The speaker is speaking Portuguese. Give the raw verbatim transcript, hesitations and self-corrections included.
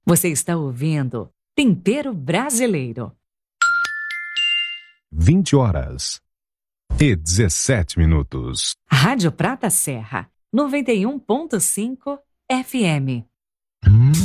Você está ouvindo Tempero Brasileiro. vinte horas e dezessete minutos. Rádio Prata Serra, noventa e um ponto cinco F M.